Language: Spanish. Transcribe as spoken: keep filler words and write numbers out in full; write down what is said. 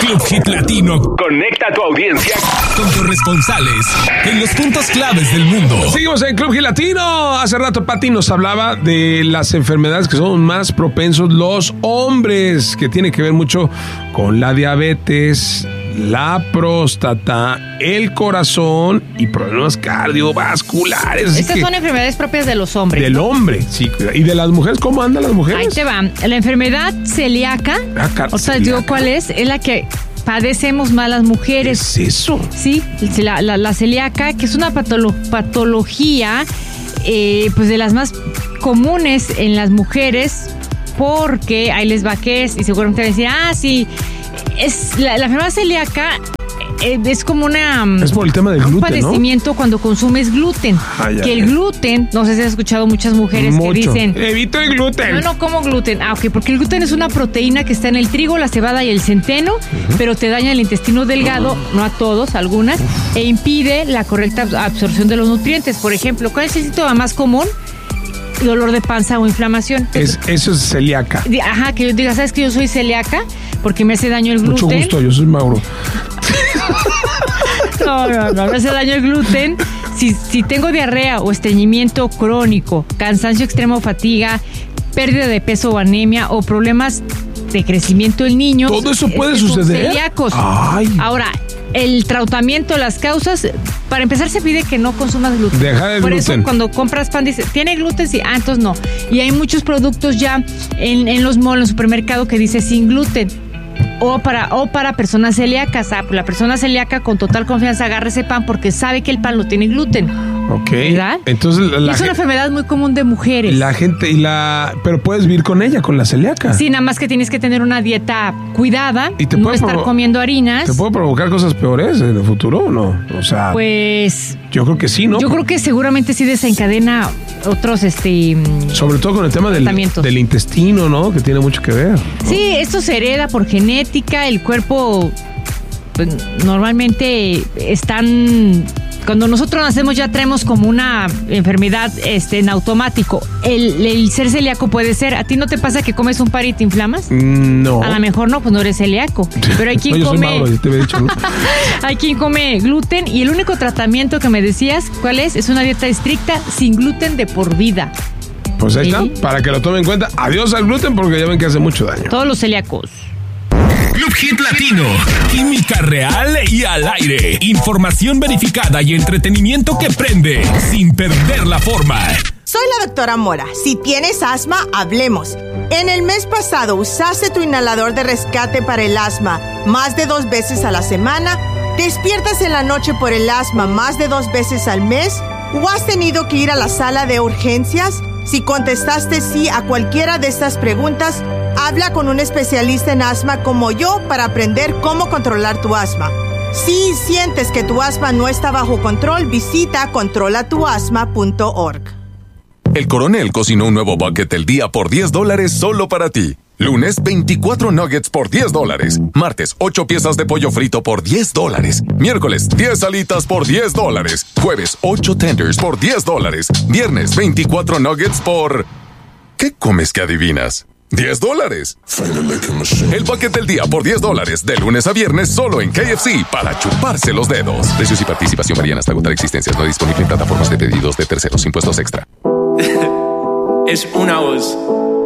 Club Hit Latino conecta a tu audiencia con corresponsales en los puntos claves del mundo. Seguimos en Club Hit Latino. Hace rato Pati nos hablaba de las enfermedades que son más propensos los hombres, que tiene que ver mucho con la diabetes, la próstata, el corazón y problemas cardiovasculares. Estas que, son enfermedades propias de los hombres. Del ¿no? hombre, sí. ¿Y de las mujeres? ¿Cómo andan las mujeres? Ahí te va. La enfermedad celíaca, ah, car- o sea, digo cuál es, es la que padecemos más las mujeres. ¿Qué es eso? Sí, la, la, la celíaca, que es una patolo- patología eh, pues de las más comunes en las mujeres, porque ahí les va que es, y seguramente van a decir, ah, sí, es la, la enfermedad celíaca eh, es como una es por el tema del un gluten, padecimiento, ¿no? Cuando consumes gluten. Ah, ya, que el ya. gluten, no sé si has escuchado muchas mujeres Mucho. que dicen, evito el gluten. No, no como gluten. Ah, ok, porque el gluten es una proteína que está en el trigo, la cebada y el centeno, uh-huh. pero te daña el intestino delgado, uh-huh. no a todos, algunas, uh-huh. e impide la correcta absorción de los nutrientes. Por ejemplo, ¿cuál es el síntoma más común? Dolor de panza o inflamación. Es, eso es celíaca. Ajá, que yo diga, ¿sabes que yo soy celíaca? Porque me hace daño el gluten. Mucho gusto, yo soy Mauro. No, no, no, me hace daño el gluten. Si, si tengo diarrea o estreñimiento crónico, cansancio extremo, fatiga, pérdida de peso o anemia o problemas de crecimiento del niño. ¿Todo eso puede es, suceder? Son celíacos. Ay. Ahora, el tratamiento, las causas, para empezar se pide que no consumas gluten. Dejar el Por gluten. eso cuando compras pan dice, ¿tiene gluten? Sí, ah, entonces no. Y hay muchos productos ya en, en los malls, en el supermercado que dice sin gluten. O para, o para personas celíacas. Ah, la persona celíaca con total confianza agarra ese pan porque sabe que el pan no tiene gluten. Ok. ¿Verdad? Entonces la, la es una ge- enfermedad muy común de mujeres. La gente y la pero puedes vivir con ella, con la celíaca. Sí, nada más que tienes que tener una dieta cuidada, ¿Y te no puede estar provo- comiendo harinas. ¿Te puede provocar cosas peores en el futuro o no? O sea, Pues yo creo que sí, ¿no? yo creo que seguramente sí desencadena otros este Sobre todo con el tema del, tratamientos. del intestino, ¿no? Que tiene mucho que ver, ¿no? Sí, esto se hereda por genética, el cuerpo pues, normalmente están cuando nosotros nacemos ya traemos como una enfermedad este en automático. El, el ser celíaco puede ser. ¿A ti no te pasa que comes un par y te inflamas? No. A lo mejor no, pues no eres celíaco. Pero hay quien no, yo come. soy Mauro, yo te había dicho, ¿no? Hay quien come gluten y el único tratamiento que me decías, ¿cuál es? Es una dieta estricta sin gluten de por vida. Pues ahí ¿Sí? está, para que lo tomen en cuenta. Adiós al gluten porque ya ven que hace mucho daño. Todos los celíacos. Club Hit Latino. Química real y al aire. Información verificada y entretenimiento que prende sin perder la forma. Soy la doctora Mora. Si tienes asma, hablemos. En el mes pasado, ¿usaste tu inhalador de rescate para el asma más de dos veces a la semana? ¿Despiertas en la noche por el asma más de dos veces al mes? ¿O has tenido que ir a la sala de urgencias? Si contestaste sí a cualquiera de estas preguntas, habla con un especialista en asma como yo para aprender cómo controlar tu asma. Si sientes que tu asma no está bajo control, visita controla tu asma punto org. El Coronel cocinó un nuevo bucket del día por diez dólares solo para ti. Lunes, veinticuatro nuggets por diez dólares. Martes, ocho piezas de pollo frito por diez dólares. Miércoles, diez alitas por diez dólares. Jueves, ocho tenders por diez dólares. Viernes, veinticuatro nuggets por... ¿Qué comes que adivinas? diez dólares. El bucket del día por diez dólares. De lunes a viernes solo en K F C para chuparse los dedos. Precios y participación varían hasta agotar existencias. No disponible en plataformas de pedidos de terceros. Impuestos extra. Es una voz.